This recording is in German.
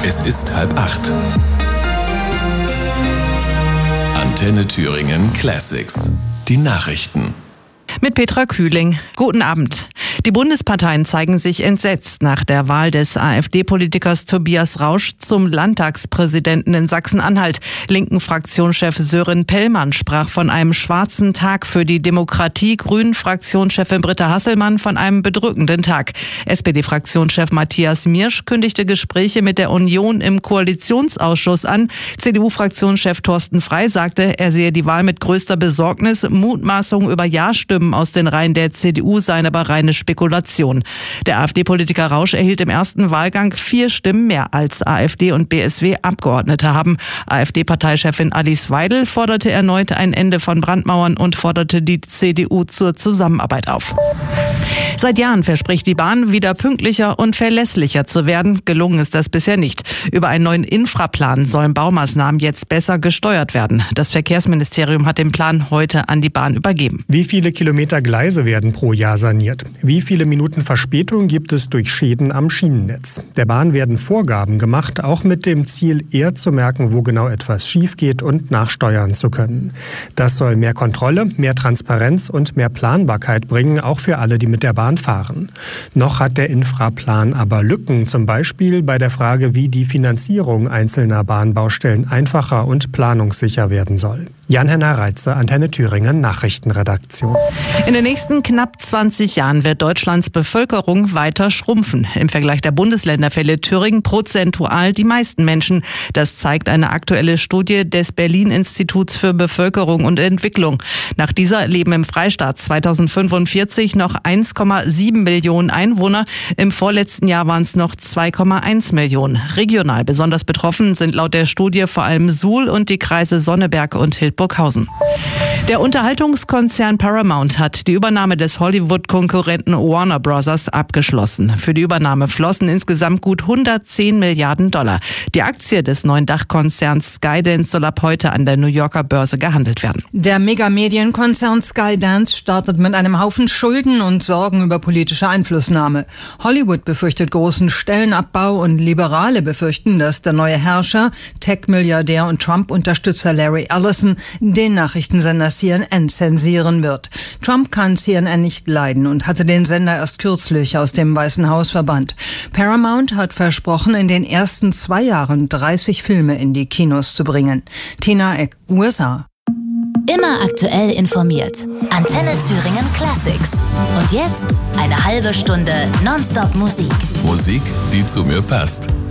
Es ist 7:30. Antenne Thüringen Classics. Die Nachrichten. Mit Petra Kühling. Guten Abend. Die Bundesparteien zeigen sich entsetzt nach der Wahl des AfD-Politikers Tobias Rausch zum Landtagspräsidenten in Sachsen-Anhalt. Linken Fraktionschef Sören Pellmann sprach von einem schwarzen Tag für die Demokratie, Grünen Fraktionschefin Britta Hasselmann von einem bedrückenden Tag. SPD-Fraktionschef Matthias Miersch kündigte Gespräche mit der Union im Koalitionsausschuss an. CDU-Fraktionschef Thorsten Frey sagte, er sehe die Wahl mit größter Besorgnis. Mutmaßungen über Ja-Stimmen aus den Reihen der CDU seien aber reine Spekulation. Der AfD-Politiker Rausch erhielt im ersten Wahlgang 4 Stimmen mehr als AfD und BSW-Abgeordnete haben. AfD-Parteichefin Alice Weidel forderte erneut ein Ende von Brandmauern und forderte die CDU zur Zusammenarbeit auf. Seit Jahren verspricht die Bahn, wieder pünktlicher und verlässlicher zu werden. Gelungen ist das bisher nicht. Über einen neuen Infraplan sollen Baumaßnahmen jetzt besser gesteuert werden. Das Verkehrsministerium hat den Plan heute an die Bahn übergeben. Wie viele Kilometer Gleise werden pro Jahr saniert? Wie viele Minuten Verspätung gibt es durch Schäden am Schienennetz? Der Bahn werden Vorgaben gemacht, auch mit dem Ziel, eher zu merken, wo genau etwas schief geht und nachsteuern zu können. Das soll mehr Kontrolle, mehr Transparenz und mehr Planbarkeit bringen, auch für alle, die mit der Bahn fahren. Noch hat der Infraplan aber Lücken, zum Beispiel bei der Frage, wie die Finanzierung einzelner Bahnbaustellen einfacher und planungssicher werden soll. Jan-Henner Reitze, Antenne Thüringen, Nachrichtenredaktion. In den nächsten knapp 20 Jahren wird Deutschlands Bevölkerung weiter schrumpfen. Im Vergleich der Bundesländer verliert Thüringen prozentual die meisten Menschen. Das zeigt eine aktuelle Studie des Berlin-Instituts für Bevölkerung und Entwicklung. Nach dieser leben im Freistaat 2045 noch 1,7 Millionen Einwohner. Im vorletzten Jahr waren es noch 2,1 Millionen. Regional besonders betroffen sind laut der Studie vor allem Suhl und die Kreise Sonneberg und Hildburghausen. Der Unterhaltungskonzern Paramount hat die Übernahme des Hollywood-Konkurrenten Warner Bros. Abgeschlossen. Für die Übernahme flossen insgesamt gut 110 Milliarden $. Die Aktie des neuen Dachkonzerns Skydance soll ab heute an der New Yorker Börse gehandelt werden. Der Megamedienkonzern Skydance startet mit einem Haufen Schulden und Sorgen über politische Einflussnahme. Hollywood befürchtet großen Stellenabbau und Liberale befürchten, dass der neue Herrscher, Tech-Milliardär und Trump-Unterstützer Larry Ellison den Nachrichtensender CNN zensieren wird. Trump kann CNN nicht leiden und hatte den Sender erst kürzlich aus dem Weißen Haus verbannt. Paramount hat versprochen, in den ersten 2 Jahren 30 Filme in die Kinos zu bringen. Tina Eck, USA. Immer aktuell informiert. Antenne Thüringen Classics. Und jetzt eine halbe Stunde Nonstop Musik. Musik, die zu mir passt.